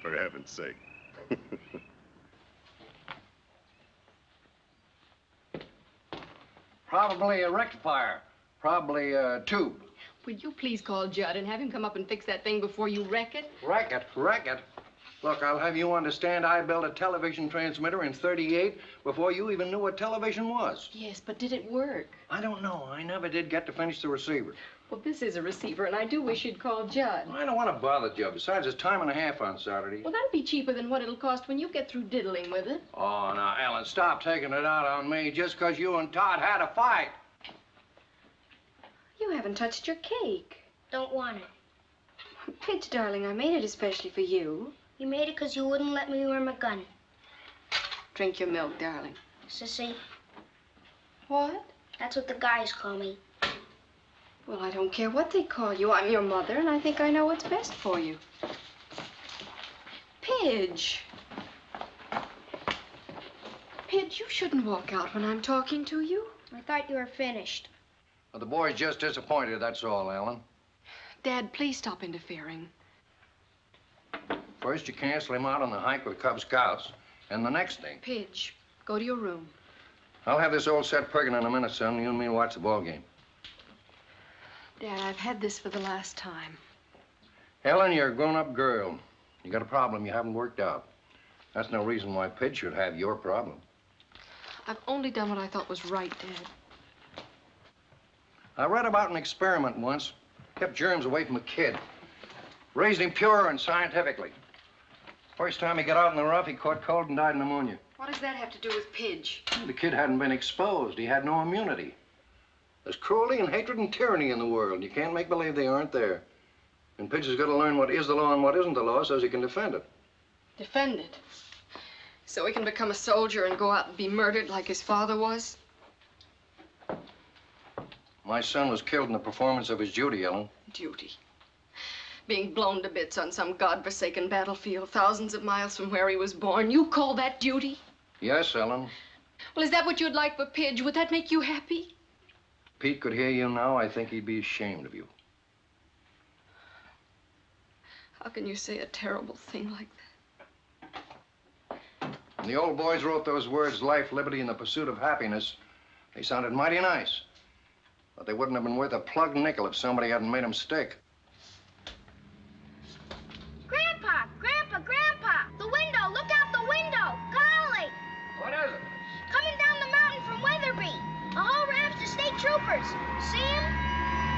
for heaven's sake. Probably a rectifier. Probably a tube. Would you please call Judd and have him come up and fix that thing before you wreck it? Wreck it? Wreck it? Look, I'll have you understand I built a television transmitter in '38 before you even knew what television was. Yes, but did it work? I don't know. I never did get to finish the receiver. Well, this is a receiver, and I do wish you'd call Judd. I don't want to bother Joe. Besides, it's time and a half on Saturday. Well, that'll be cheaper than what it'll cost when you get through diddling with it. Oh, now, Ellen, stop taking it out on me just because you and Todd had a fight. You haven't touched your cake. Don't want it. Pidge, darling, I made it especially for you. You made it because you wouldn't let me wear my gun. Drink your milk, darling. Sissy, What? that's what the guys call me. Well, I don't care what they call you. I'm your mother, and I think I know what's best for you. Pidge. Pidge, you shouldn't walk out when I'm talking to you. I thought you were finished. Well, the boy's just disappointed, that's all, Ellen. Dad, please stop interfering. First, you cancel him out on the hike with Cub Scouts, and the next thing... Pidge, go to your room. I'll have this old set prigging in a minute, son. You and me watch the ball game. Dad, I've had this for the last time. Ellen, you're a grown-up girl. You got a problem you haven't worked out. That's no reason why Pidge should have your problem. I've only done what I thought was right, Dad. I read about an experiment once. Kept germs away from a kid. Raised him pure and scientifically. First time he got out in the rough, he caught cold and died of pneumonia. What does that have to do with Pidge? The kid hadn't been exposed. He had no immunity. There's cruelty and hatred and tyranny in the world. You can't make believe they aren't there. And Pidge has got to learn what is the law and what isn't the law so he can defend it. Defend it? So he can become a soldier and go out and be murdered like his father was? My son was killed in the performance of his duty, Ellen. Duty. Being blown to bits on some godforsaken battlefield thousands of miles from where he was born. You call that duty? Yes, Ellen. Well, is that what you'd like for Pidge? Would that make you happy? Pete could hear you now. I think he'd be ashamed of you. How can you say a terrible thing like that? When the old boys wrote those words, life, liberty, and the pursuit of happiness, they sounded mighty nice. But they wouldn't have been worth a plugged nickel if somebody hadn't made them stick. Grandpa! Grandpa! Grandpa! The window! Look out the window! Golly! What is it? Coming down the mountain from Weatherby. A whole raft of state troopers. See 'em?